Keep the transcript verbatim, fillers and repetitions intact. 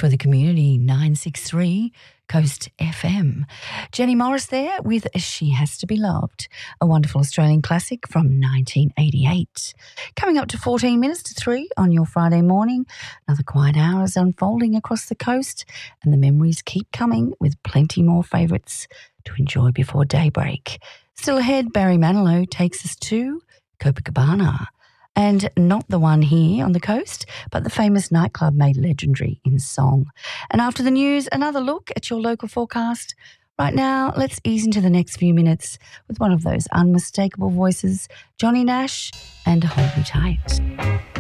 for the community, nine six three Coast F M. Jenny Morris there with She Has to Be Loved, a wonderful Australian classic from nineteen eighty-eight. Coming up to fourteen minutes to three on your Friday morning, another quiet hour is unfolding across the coast and the memories keep coming with plenty more favourites to enjoy before daybreak. Still ahead, Barry Manilow takes us to Copacabana. And not the one here on the coast, but the famous nightclub made legendary in song. And after the news, another look at your local forecast. Right now, let's ease into the next few minutes with one of those unmistakable voices, Johnny Nash and Hold Me Tight.